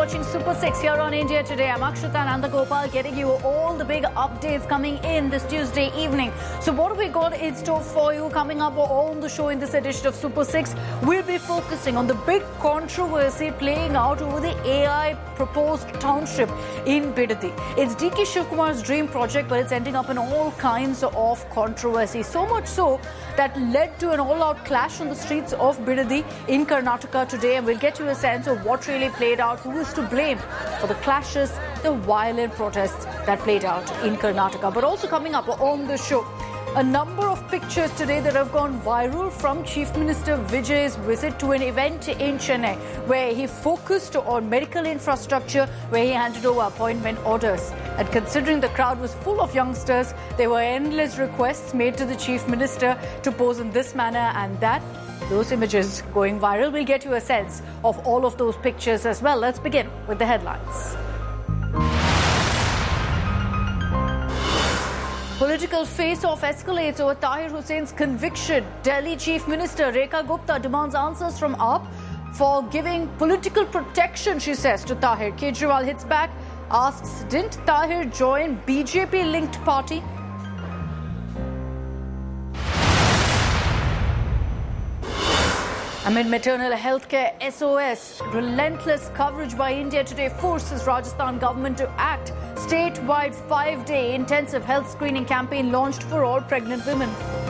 watching Super 6 here on India Today. I'm Akshita Nandagopal getting you all the big updates coming in this Tuesday evening. So what have we got in store for you coming up on the show in this edition of Super 6? We'll be focusing on the big controversy playing out over the AI proposed township in Bidadi. It's DK Shivkumar's dream project, but it's ending up in all kinds of controversy. So much so that led to an all-out clash on the streets of Bidadi in Karnataka today. And we'll get you a sense of what really played out, who is to blame for the clashes, the violent protests that played out in Karnataka. But also coming up on the show, a number of pictures today that have gone viral from Chief Minister Vijay's visit to an event in Chennai, where he focused on medical infrastructure, where he handed over appointment orders. And considering the crowd was full of youngsters, there were endless requests made to the Chief Minister to pose in this manner and that. Those images going viral. We'll get you a sense of all of those pictures as well. Let's begin with the headlines. Political face-off escalates over Tahir Hussein's conviction. Delhi Chief Minister Rekha Gupta demands answers from AAP for giving political protection, she says, to Tahir. Kejriwal hits back, asks, didn't Tahir join BJP-linked party? Amid maternal healthcare SOS, relentless coverage by India Today forces Rajasthan government to act. Statewide 5-day intensive health screening campaign launched for all pregnant women.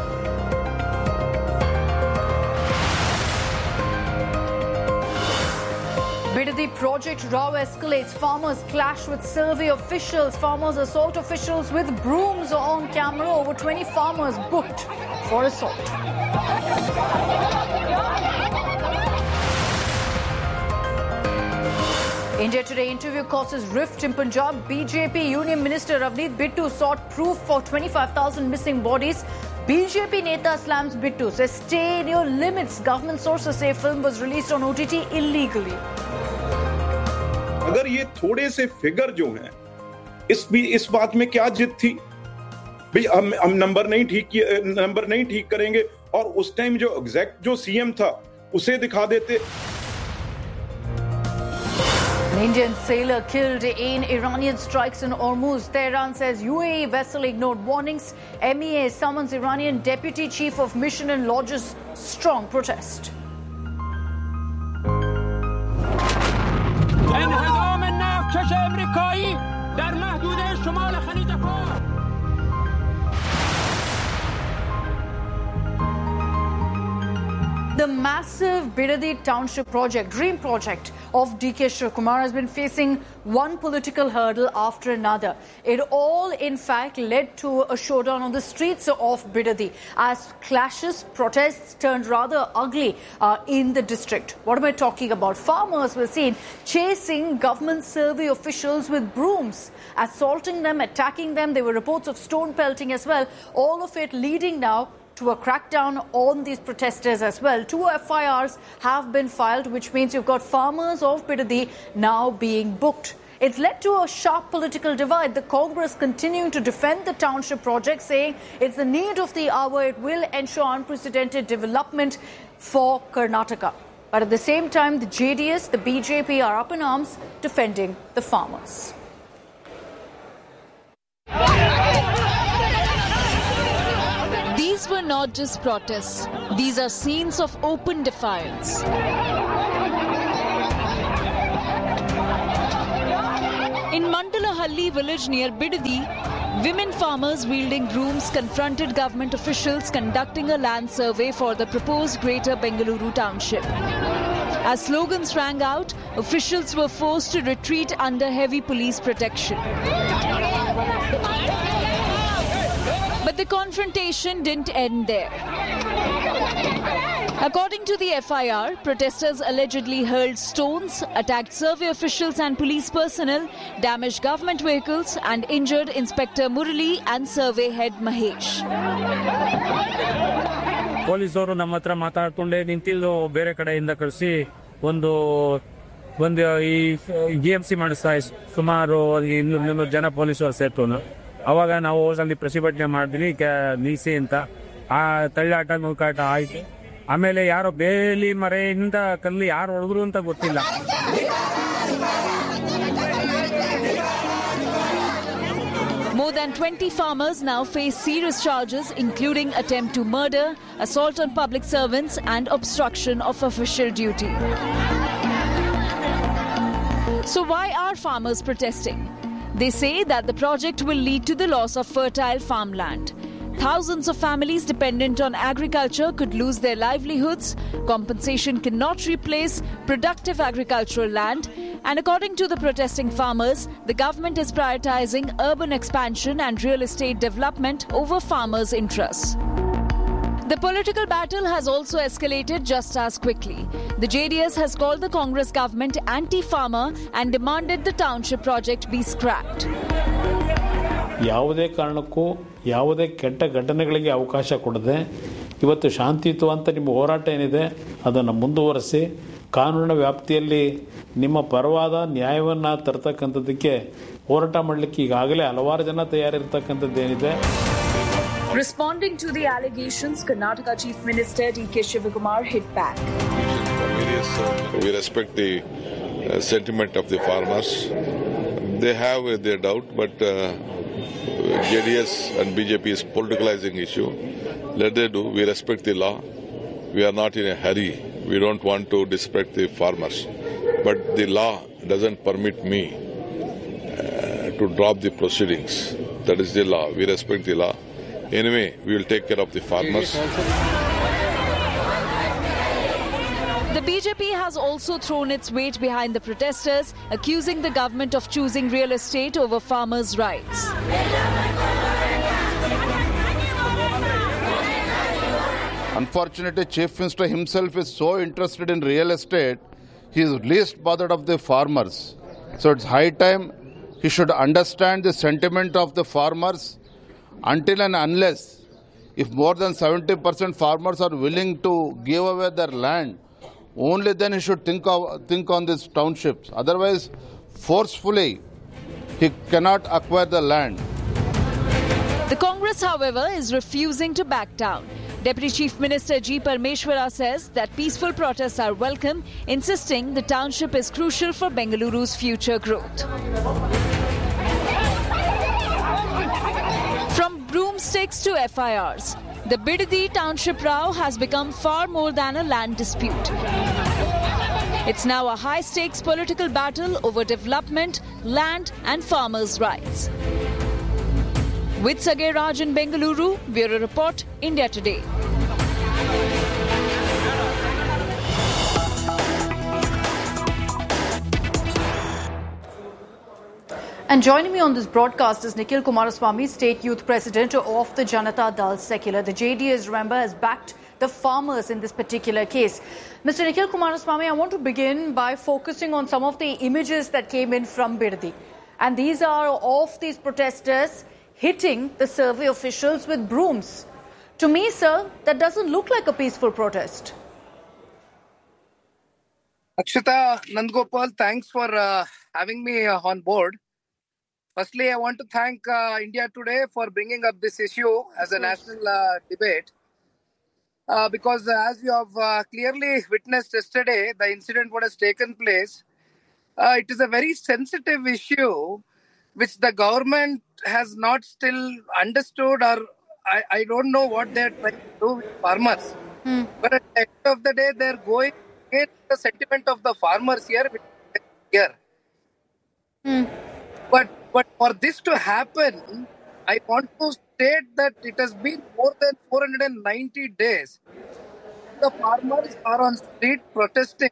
Bidadi project row escalates. Farmers clash with survey officials. Farmers assault officials with brooms on camera. Over 20 farmers booked for assault. India Today interview causes rift in Punjab. BJP Union Minister Ravneet Bittu sought proof for 25,000 missing bodies. BJP Neta slams Bittu, says stay in your limits. Government sources say film was released on OTT illegally. अगर ये थोड़े से figure जो हैं, इस बात में क्या जिद थी? भाई हम नंबर नहीं ठीक करेंगे और उस टाइम जो एग्जैक्ट जो सीएम था उसे दिखा देते. An Indian sailor killed in Iranian strikes in Hormuz. Tehran says UAE vessel ignored warnings. MEA summons Iranian deputy chief of mission and lodges strong protest. انهدام نفتکش امریکایی در محدوده شمال خلیج فارس. The massive Bidadi township project, dream project of DK Shivkumar, has been facing one political hurdle after another. It all, in fact, led to a showdown on the streets of Bidadi as clashes, protests turned rather ugly in the district. What am I talking about? Farmers were seen chasing government survey officials with brooms, assaulting them, attacking them. There were reports of stone pelting as well. All of it leading now to a crackdown on these protesters as well. 2 FIRs have been filed, which means you've got farmers of Bidadi now being booked. It's led to a sharp political divide. The Congress continuing to defend the township project, saying it's the need of the hour. It will ensure unprecedented development for Karnataka. But at the same time, the JDS, the BJP are up in arms defending the farmers. These were not just protests. These are scenes of open defiance. In Mandalahalli village near Bidadi, women farmers wielding brooms confronted government officials conducting a land survey for the proposed Greater Bengaluru township. As slogans rang out, officials were forced to retreat under heavy police protection. But the confrontation didn't end there. According to the FIR, protesters allegedly hurled stones, attacked survey officials and police personnel, damaged government vehicles and injured Inspector Murali and survey head Mahesh. ಪೊಲೀಸರು ನಮ್ಮ ಹತ್ರ ಮಾತಾಡ್ಕೊಂಡೆ ನಿಂತಿದ್ದು ಬೇರೆ ಕಡೆಯಿಂದ ಕಳಿಸಿ ಒಂದು ಈ GMC ಮಾಡಿಸ್ತಾ ಸುಮಾರು 200 ಜನ ಪೊಲೀಸರು ಸೇರ್ತು. ಅವಾಗ ನಾವು ಅಲ್ಲಿ ಪ್ರತಿಭಟನೆ ಮಾಡಿದ್ವಿ ನಿಲ್ಲಿಸಿ ಅಂತ. ಆ ತಳ್ಳಾಟ ನೂಕಾಟ ಆಯ್ತು. ಆಮೇಲೆ ಯಾರೋ ಬೇಲಿ ಮರೆಯಿಂದ ಕಲ್ಲಿ ಯಾರು ಹೊಡೆದ್ರು ಅಂತ ಗೊತ್ತಿಲ್ಲ. than 20 farmers now face serious charges, including attempt to murder, assault on public servants, and obstruction of official duty. So why are farmers protesting? They say that the project will lead to the loss of fertile farmland. Thousands of families dependent on agriculture could lose their livelihoods. Compensation cannot replace productive agricultural land. And according to the protesting farmers, the government is prioritizing urban expansion and real estate development over farmers' interests. The political battle has also escalated just as quickly. The JDS has called the Congress government anti-farmer and demanded the township project be scrapped. ಯಾವುದೇ ಕಾರಣಕ್ಕೂ ಯಾವುದೇ ಕೆಟ್ಟ ಘಟನೆಗಳಿಗೆ ಅವಕಾಶ ಕೊಡದೆ ಇವತ್ತು ಶಾಂತಿಯುತವಂತ ನಿಮ್ಮ ಹೋರಾಟ ಏನಿದೆ ಅದನ್ನು ಮುಂದುವರಿಸಿ ಕಾನೂನಿನ ವ್ಯಾಪ್ತಿಯಲ್ಲಿ ನಿಮ್ಮ ಪರವಾದ ನ್ಯಾಯವನ್ನು ತರತಕ್ಕಂಥದ್ದಕ್ಕೆ ಹೋರಾಟ ಮಾಡಲಿಕ್ಕೆ ಈಗಾಗಲೇ ಹಲವಾರು ಜನ ತಯಾರಿರ್ತಕ್ಕಂಥದ್ದೇನಿದೆ. Responding to the allegations, Karnataka Chief Minister D.K. Shivakumar hit back. We respect the sentiment of the farmers. They have their doubt, but JDS and BJP is politicalizing issue. Let them do. We respect the law. We are not in a hurry. We don't want to disrespect the farmers. But the law doesn't permit me to drop the proceedings. That is the law. We respect the law. Anyway, we will take care of the farmers. The BJP has also thrown its weight behind the protesters, accusing the government of choosing real estate over farmers' rights. Unfortunately, Chief Minister himself is so interested in real estate, he is least bothered of the farmers. So it's high time he should understand the sentiment of the farmers. Until and unless, if more than 70% farmers are willing to give away their land, only then he should think on these townships. Otherwise, forcefully, he cannot acquire the land. The Congress, however, is refusing to back down. Deputy Chief Minister G. Parmeshwara says that peaceful protests are welcome, insisting the township is crucial for Bengaluru's future growth. From broomsticks to FIRs, the Bidadi township row has become far more than a land dispute. It's now a high-stakes political battle over development, land and farmers' rights. With Sagay Raj in Bengaluru, Bureau Report, India Today. And joining me on this broadcast is Nikhil Kumaraswamy, State Youth President of the Janata Dal Secular. The JDS, remember, has backed the farmers in this particular case. Mr. Nikhil Kumaraswamy, I want to begin by focusing on some of the images that came in from Bidadi. And these are of these protesters hitting the survey officials with brooms. To me, sir, that doesn't look like a peaceful protest. Akshita, Nandgopal, thanks for having me on board. Firstly, I want to thank India Today for bringing up this issue as a national debate. Because as you have clearly witnessed yesterday, the incident what has taken place, it is a very sensitive issue which the government has not still understood, or I don't know what they're trying to do with farmers. But at the end of the day, they're going against the sentiment of the farmers here. But for this to happen, I want to state that it has been more than 490 days. The farmers are on street protesting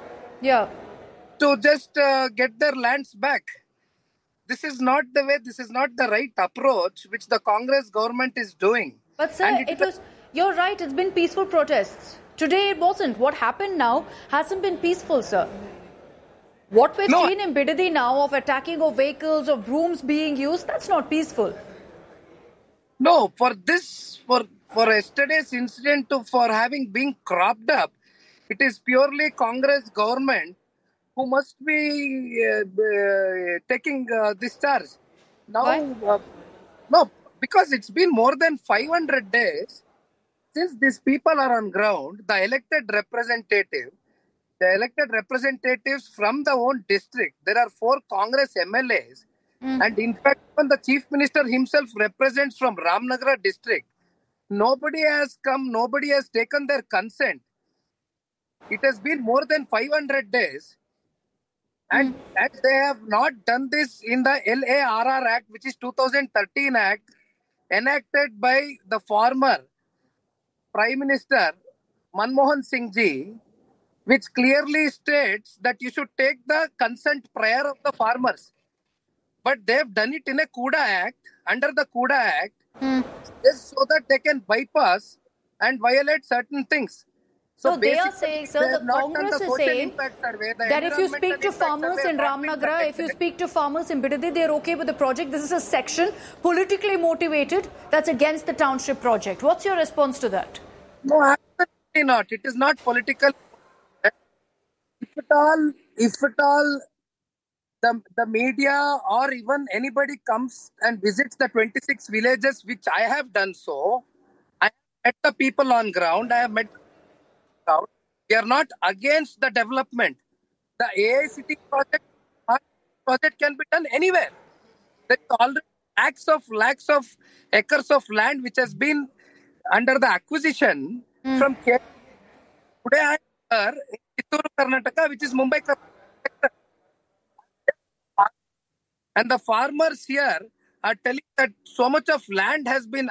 to just get their lands back. This is not the way, this is not the right approach which the Congress government is doing. But sir, you're right, it's been peaceful protests. Today it wasn't. What happened now hasn't been peaceful, sir. What we've seen in Bidadi now of attacking of vehicles, of brooms being used, that's not peaceful. No, for yesterday's incident, for having been cropped up, it is purely Congress government who must be taking this charge. Now, no, because it's been more than 500 days since these people are on ground. The elected representatives from the own district, there are 4 Congress MLAs. And in fact, when the Chief Minister himself represents from Ramnagara district, nobody has come, nobody has taken their consent. It has been more than 500 days. And they have not done this in the LARR Act, which is 2013 Act, enacted by the former Prime Minister Manmohan Singh ji, which clearly states that you should take the consent prior of the farmers. But they've done it in a CUDA Act, under the CUDA Act, just so that they can bypass and violate certain things. So they are saying, sir, the Congress is saying that if you speak to farmers in Ramnagara, if you speak to farmers in Bidadi, they're okay with the project. This is a section politically motivated that's against the township project. What's your response to that? No, absolutely not. It is not political. If at all, the media or even anybody comes and visits the 26 villages, which I have done so, I have met the people on ground, I have met out. We are not against the development. The AICT project can be done anywhere. There is already lakhs of acres of land which has been under the acquisition from Kerala. Today I am in Chittoor, Karnataka, which is Mumbai, Karnataka. And the farmers here are telling that so much of land has been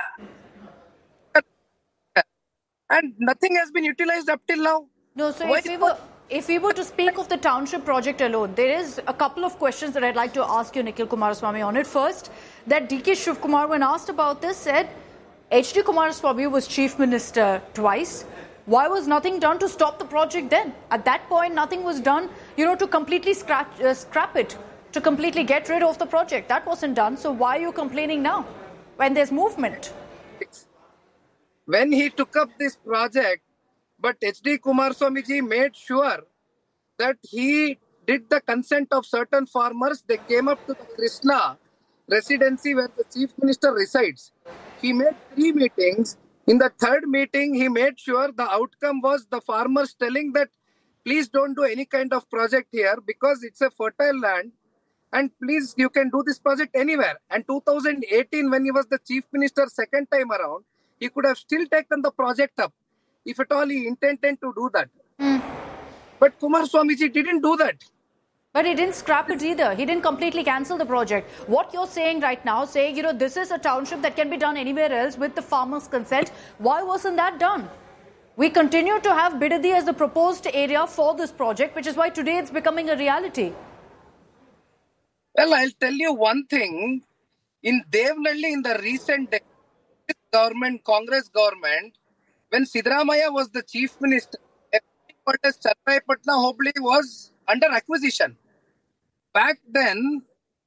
and nothing has been utilized up till now. No, so if we were to speak of the township project alone, there is a couple of questions that I'd like to ask you, Nikhil Kumaraswamy, on it. First, that D.K. Shivkumar, when asked about this, said H.D. Kumaraswamy was chief minister twice. Why was nothing done to stop the project then? At that point, nothing was done, to completely scrap it, to completely get rid of the project. That wasn't done. So why are you complaining now when there's movement? When he took up this project, but H.D. Kumaraswamy ji made sure that he did the consent of certain farmers. They came up to the Krishna residency where the chief minister resides. He made 3 meetings. In the 3rd meeting, he made sure the outcome was the farmers telling that please don't do any kind of project here because it's a fertile land and please you can do this project anywhere. And 2018, when he was the chief minister 2nd time around, he could have still taken the project up if at all he intended to do that. But Kumaraswamy ji didn't do that. But he didn't scrap it either. He didn't completely cancel the project. What you're saying right now, saying, this is a township that can be done anywhere else with the farmers' consent. Why wasn't that done? We continue to have Bidadi as the proposed area for this project, which is why today it's becoming a reality. Well, I'll tell you one thing. In Devnalli, in the recent days, government, Congress government, when Siddaramaiah was the chief minister, Channapatna Hobli was under acquisition. Back then,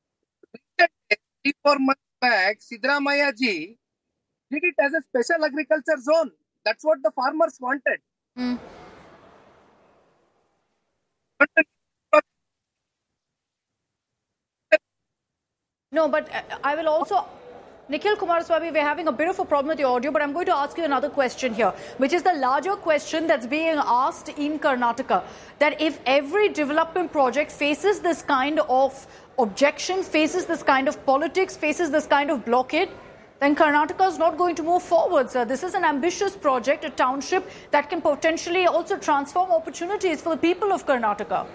3-4 months back, Siddaramaiah ji did it as a special agriculture zone. That's what the farmers wanted. No, but I will also... Nikhil Kumaraswamy, we're having a bit of a problem with your audio, but I'm going to ask you another question here, which is the larger question that's being asked in Karnataka, that if every development project faces this kind of objection, faces this kind of politics, faces this kind of blockade, then Karnataka is not going to move forward, sir. This is an ambitious project, a township that can potentially also transform opportunities for the people of Karnataka.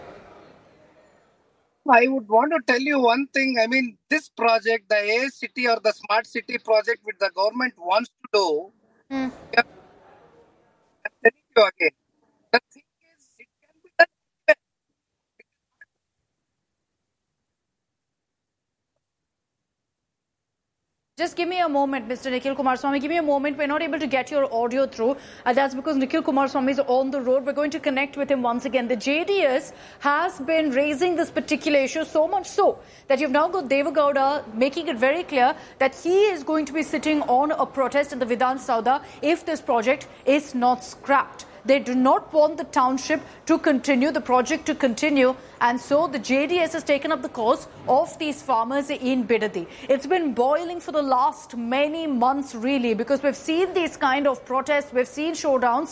I would want to tell you one thing. I mean, this project, the AICT or the Smart City project which the government wants to do, I'm telling you again, the thing is, it can be done. Just give me a moment, Mr. Nikhil Kumaraswamy. Give me a moment. We're not able to get your audio through. That's because Nikhil Kumaraswamy is on the road. We're going to connect with him once again. The JDS has been raising this particular issue so much so that you've now got Deva Gowda making it very clear that he is going to be sitting on a protest in the Vidhan Sauda if this project is not scrapped. They do not want the township to continue, the project to continue. And so the JDS has taken up the cause of these farmers in Bidadi. It's been boiling for the last many months, really, because we've seen these kind of protests, we've seen showdowns.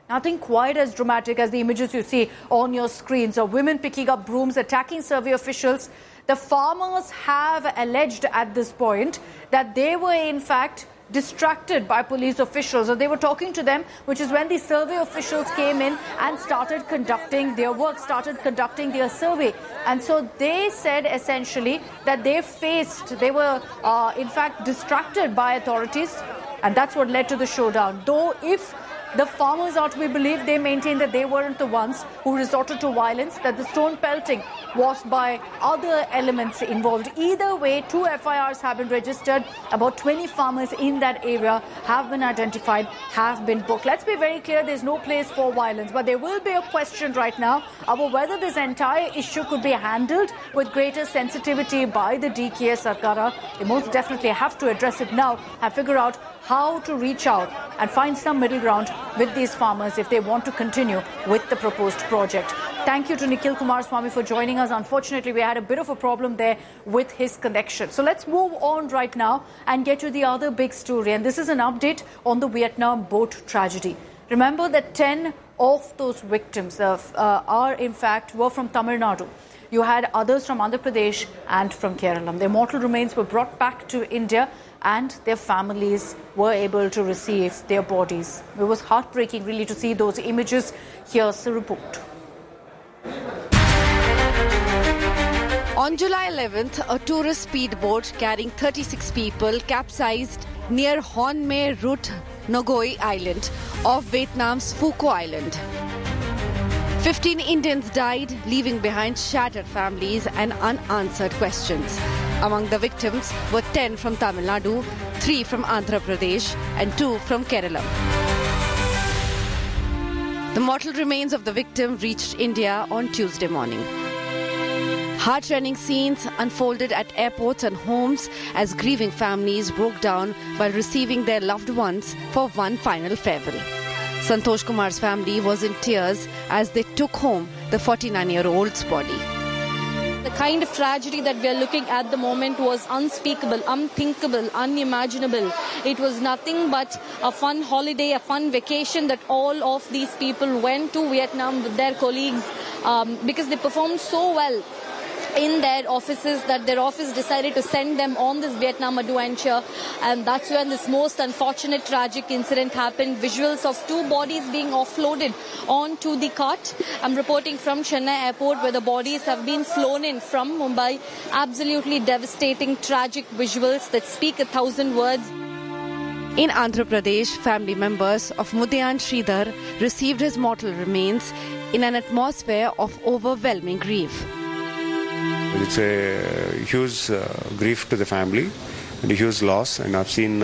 Nothing quite as dramatic as the images you see on your screens of women picking up brooms, attacking survey officials. The farmers have alleged at this point that they were in fact distracted by police officials, or they were talking to them, which is when the survey officials came in and started conducting their work, started conducting their survey. And so they said essentially that they were in fact distracted by authorities, and that's what led to the showdown. Though if the farmers are to be believed, they maintain that they weren't the ones who resorted to violence, that the stone pelting was by other elements involved. Either way, 2 FIRs have been registered. About 20 farmers in that area have been identified, have been booked. Let's be very clear, there's no place for violence. But there will be a question right now about whether this entire issue could be handled with greater sensitivity by the DKA Sarkar. They most definitely have to address it now and figure out how to reach out and find some middle ground with these farmers if they want to continue with the proposed project. Thank you to Nikhil Kumaraswamy for joining us. Unfortunately, we had a bit of a problem there with his connection. So let's move on right now and get to the other big story. And this is an update on the Vietnam boat tragedy. Remember that 10 of those victims were from Tamil Nadu. You had others from Andhra Pradesh and from Kerala. Their mortal remains were brought back to India and their families were able to receive their bodies. It was heartbreaking really to see those images. Here's the report. On July 11th, a tourist speedboat carrying 36 people capsized near Hon Me Rut Ngoi Island off Vietnam's Phu Quoc Island. 15 Indians died, leaving behind shattered families and unanswered questions. Among the victims were 10 from Tamil Nadu, 3 from Andhra Pradesh and 2 from Kerala. The mortal remains of the victim reached India on Tuesday morning. Heart-rending scenes unfolded at airports and homes as grieving families broke down while receiving their loved ones for one final farewell. Santosh Kumar's family was in tears as they took home the 49-year-old's body. The kind of tragedy that we are looking at the moment was unspeakable, unthinkable, unimaginable. It was nothing but a fun holiday, a fun vacation that all of these people went to Vietnam with their colleagues because they performed so well in their offices that their office decided to send them on this Vietnam adventure, and that's when this most unfortunate tragic incident happened. Visuals of 2 bodies being offloaded onto the cart. I'm reporting from Chennai Airport where the bodies have been flown in from Mumbai. Absolutely devastating, tragic visuals that speak 1,000 words. In Andhra Pradesh, family members of Mudyan Sridhar received his mortal remains in an atmosphere of overwhelming grief. It's a huge grief to the family and a huge loss. And I've seen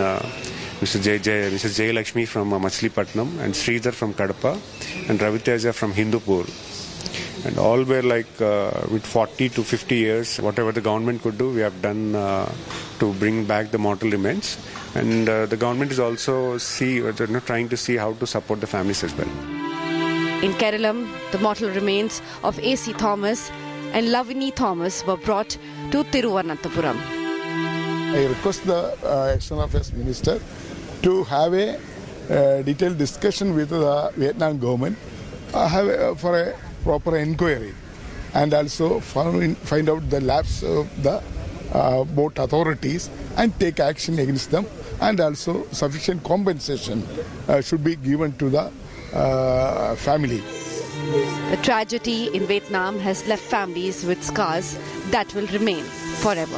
Mrs. Jay Lakshmi from Machilipatnam and Sridhar from Kadapa and Raviteja from Hindupur. And all were like with 40 to 50 years. Whatever the government could do, we have done to bring back the mortal remains. And the government is also trying to see how to support the families as well. In Kerala, the mortal remains of A.C. Thomas and Lavini Thomas were brought to Thiruvananthapuram. I request the External Affairs Minister to have a detailed discussion with the Vietnam government for a proper inquiry and also find out the lapse of the boat authorities and take action against them, and also sufficient compensation should be given to the family. The tragedy in Vietnam has left families with scars that will remain forever.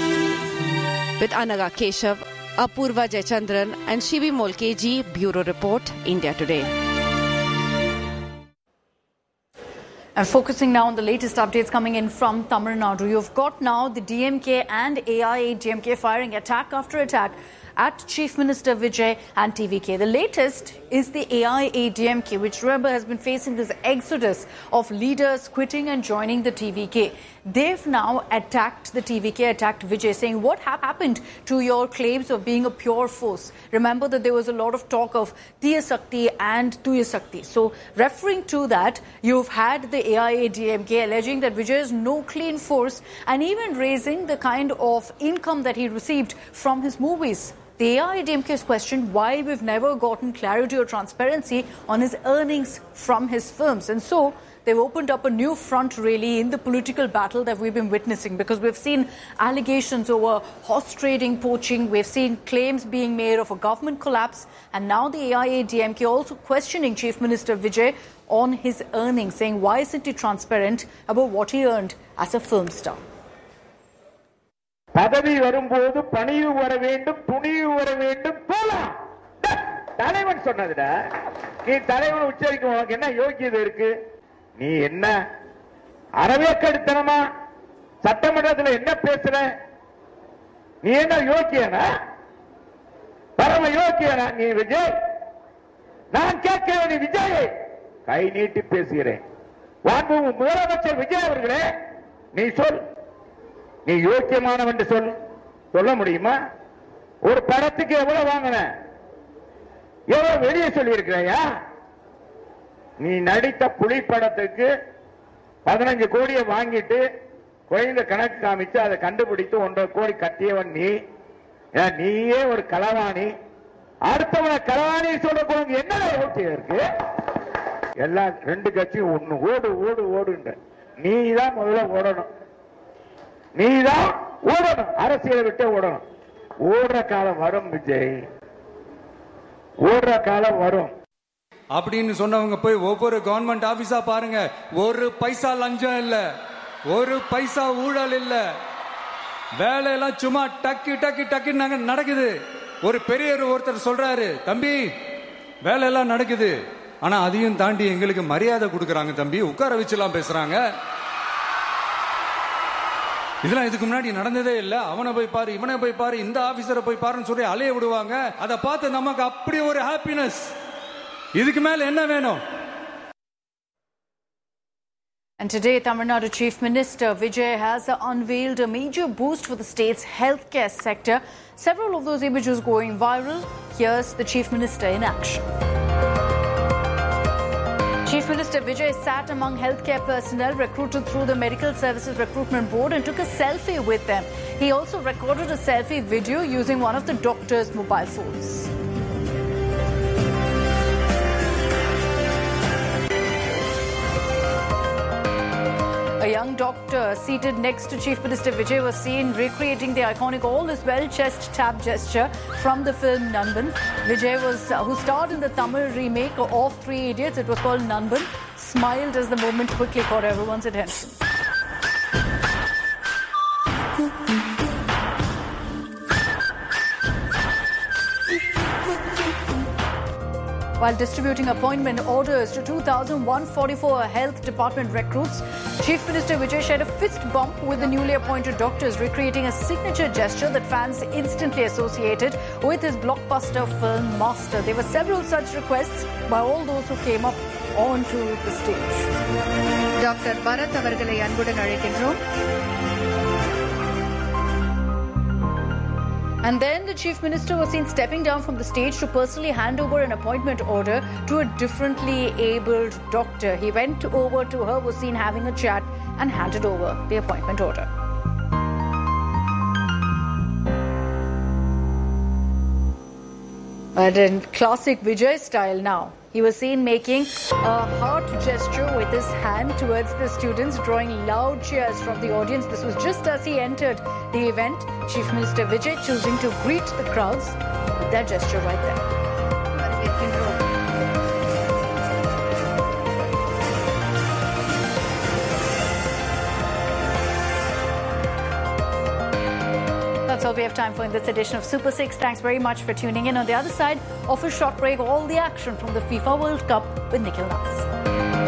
With Anaga Keshav, Apurva Jayachandran and Shivi Molkeji, Bureau Report, India Today. And focusing now on the latest updates coming in from Tamil Nadu. You've got now the DMK and AIADMK firing attack after attack at Chief Minister Vijay and TVK. The latest is the AIADMK, which remember has been facing this exodus of leaders quitting and joining the TVK. They've now attacked the TVK, attacked Vijay, saying, what happened to your claims of being a pure force? Remember that there was a lot of talk of Tiya Sakti and Tuya Sakti. So referring to that, you've had the AIADMK alleging that Vijay is no clean force and even raising the kind of income that he received from his movies. The AIADMK has questioned why we've never gotten clarity or transparency on his earnings from his films. And so they've opened up a new front really in the political battle that we've been witnessing, because we've seen allegations over horse trading, poaching, we've seen claims being made of a government collapse, and now the AIADMK also questioning Chief Minister Vijay on his earnings, saying why isn't he transparent about what he earned as a film star. பதவி வரும்போது பணிவு வர வேண்டும், துணிவு வர வேண்டும், போலாம். தலைவன் சொன்னதுடா. நீ தலைவன் உச்சரிக்க உனக்கு என்ன யோகியதை இருக்கு? நீ என்ன அரவேக்கடித்தனமா சட்டமன்றத்தில் என்ன பேசுற? நீ என்ன யோக்கியனா? பரம யோக்கியனா நீ விஜய்? நான் கேட்கிறேன், நீ விஜய் கை நீட்டி பேசுகிறேன். முதலமைச்சர் விஜய் அவர்களே, நீ சொல், நீ யோக்கியமானவன் என்று சொல்ல முடியுமா? ஒரு படத்துக்கு எவ்வளவு வாங்கின? எவ்வளவு வெளியே சொல்லி இருக்கிறையா? நீ நடித்த புலி படத்துக்கு 15 கோடியை வாங்கிட்டு குறைந்த கணக்கு காமிச்சு அதை கண்டுபிடித்து 1.5 கோடி கட்டியவன் நீ. நீயே ஒரு களவாணி. அடுத்தவனை களவாணி சொல்ல போனது என்ன யோக்கியம் இருக்கு? எல்லா 2 கட்சியும் ஒண்ணு ஓடு ஓடு ஓடுன்ற. நீ தான் முதல்ல ஓடணும். நீதான் ஓடணும், அரசியலை விட்டு ஓடணும். ஓடுற காலம் வரும் விஜய், ஓடுற காலம் வரும் அப்படின்னு சொன்னவங்க போய் ஒவ்வொரு கவர்மெண்ட் ஆபீஸா பாருங்க. ஒரு பைசா லஞ்சம் இல்ல, ஒரு பைசா ஊழல் இல்ல. வேலையெல்லாம் சும்மா டக்கு டக்கு டக்கு நடக்குது. ஒரு பெரியவர் ஒருத்தர் சொல்றாரு, தம்பி வேலையெல்லாம் நடக்குது, ஆனா அதையும் தாண்டி எங்களுக்கு மரியாதை கொடுக்கறாங்க தம்பி, உட்கார வச்சுலாம் பேசுறாங்க. இதெல்லாம் இதுக்கு முன்னாடி நடந்ததே இல்ல. அவனை போய் பாரு, இவனை போய் பாரு, இந்த ஆபீசரை போய் பாருன்னு சொல்லி அலைய விடுவாங்க. அதை பார்த்து நமக்கு அப்படி ஒரு ஹாப்பினஸ். இதுக்கு மேல என்ன வேணும்? And today, Tamil Nadu Chief Minister Vijay has unveiled a major boost for the state's healthcare sector. Several of those images going viral. Here's the Chief Minister in action. Chief Minister Vijay sat among healthcare personnel recruited through the Medical Services Recruitment Board and took a selfie with them. He also recorded a selfie video using one of the doctor's mobile phones. A young doctor seated next to Chief Minister Vijay was seen recreating the iconic all is well chest tap gesture from the film Nanban. Vijay who starred in the Tamil remake of Three Idiots, it was called Nanban, smiled as the moment quickly caught everyone's attention. While distributing appointment orders to 2,144 health department recruits, Chief Minister Vijay shared a fist bump with the newly appointed doctors, recreating a signature gesture that fans instantly associated with his blockbuster film Master. There were several such requests by all those who came up onto the stage. Dr. Bharat அவர்களை அன்புடன் அழைக்கின்றோம். And then the Chief Minister was seen stepping down from the stage to personally hand over an appointment order to a differently abled doctor. He went over to her, was seen having a chat and handed over the appointment order. But in classic Vijay style now, he was seen making a heart gesture with his hand towards the students, drawing loud cheers from the audience. This was just as he entered the event. Chief Minister Vijay choosing to greet the crowds with that gesture right there. That's all we have time for in this edition of Super 6. Thanks very much for tuning in. On the other side of a short break, all the action from the FIFA World Cup with Nikhil Nas.